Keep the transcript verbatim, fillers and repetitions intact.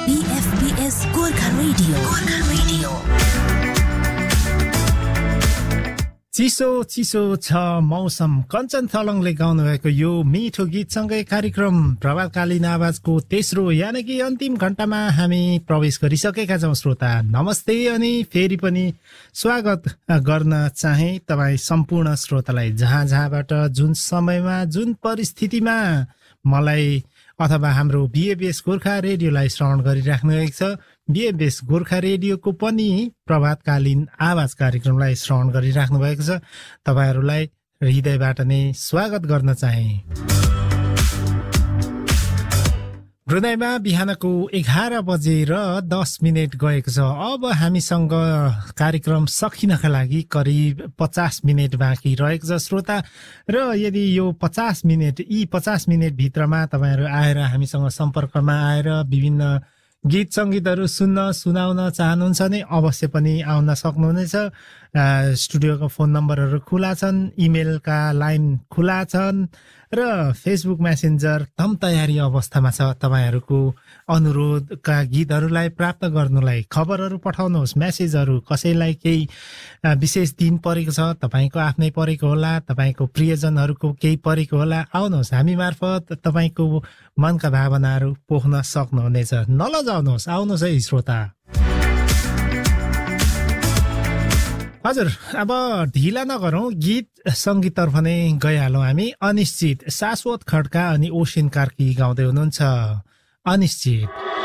बीएफपीएस Gorkha radio Gorkha radio चिसो चिसो छ मौसम। कञ्चन थलङले गाउनु भएको यो मिठो गीतसँगै कार्यक्रम प्रभातकालीन आवाजको तेस्रो यानि कि अन्तिम घण्टामा हामी प्रवेश गरिसकेका छौँ। श्रोता नमस्ते अनि फेरि पनि स्वागत गर्न चाहे तपाईँ सम्पूर्ण श्रोतालाई, जहाँ जहाँबाट जुन समयमा जुन परिस्थितिमा मलाई अथवा हाम्रो बीएफपीएस गोर्खा रेडियोलाई श्रवण गरिराख्नु भएको छ। बीएफपीएस गोर्खा रेडियोको पनि प्रभातकालीन आवाज कार्यक्रमलाई श्रवण गरिराख्नु भएको छ। तपाईहरुलाई हृदयबाट नै स्वागत गर्न चाहे। हृदयमा बिहानको एघार बजेर दस मिनट गएको छ। अब हामीसँग कार्यक्रम सकिनका लागि करिब पचास मिनट बाँकी रहेको छ श्रोता। र यदि यो पचास मिनट यी पचास मिनट भित्रमा तपाईहरु आएर हामीसँग सम्पर्कमा आएर विभिन्न गीत संगीतहरू सुन्न सुनाउन चाहनुहुन्छ भने अवश्य पनि आउन सक्नुहुनेछ। स्टुडियोको फोन नम्बरहरू खुला छन्, इमेलका लाइन खुला छन् र फेसबुक मेसेन्जर तम तयारी अवस्थामा छ। तपाईहरुको अनुरोधका गीतहरूलाई प्राप्त गर्नुलाई खबरहरू पठाउनुहोस्, मेसेजहरू कसैलाई केही विशेष दिन परेको छ, तपाईको आफ्नै परेको होला, तपाईको प्रियजनहरूको केही परेको होला, आउनुहोस् हामी मार्फत तपाईको मनका भावनाहरू पोख्न सक्नुहुनेछ। नलजाउनुहोस्, आउनुहोस् है श्रोता। हजुर, अब ढिला नगरौं, गीत संगीततर्फ नै गइहालौं हामी। अनिश्चित, शाश्वत खड्का अनि ओसिन कार्की गाउँदै हुनुहुन्छ अनिश्चित।